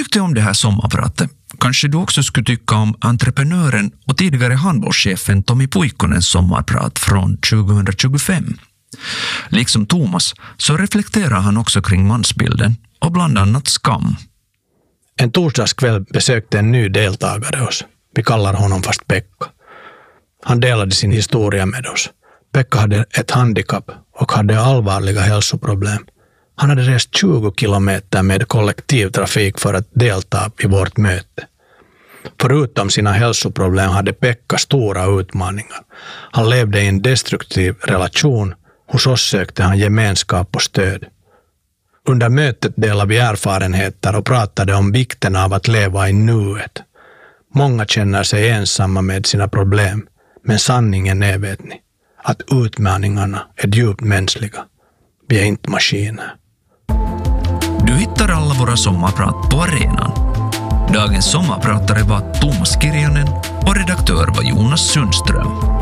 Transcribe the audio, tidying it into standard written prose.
tyckte om det här sommarpratet, kanske du också skulle tycka om entreprenören och tidigare handbollschefen Tommy Puikkonens sommarprat från 2025. Liksom Thomas så reflekterar han också kring mansbilden och bland annat skam. En torsdagskväll besökte en ny deltagare oss. Vi kallar honom fast Pekka. Han delade sin historia med oss. Pekka hade ett handikapp och hade allvarliga hälsoproblem. Han hade rest 20 kilometer med kollektivtrafik för att delta i vårt möte. Förutom sina hälsoproblem hade Pekka stora utmaningar. Han levde i en destruktiv relation. Hos oss sökte han gemenskap och stöd. Under mötet delade vi erfarenheter och pratade om vikten av att leva i nuet. Många känner sig ensamma med sina problem, men sanningen är, vet ni, att utmaningarna är djupt mänskliga. Vi är inte maskiner. Du hittar alla våra sommarprat på arenan. Dagens sommarpratare var Thomas Kirjanen och redaktör var Jonas Sundström.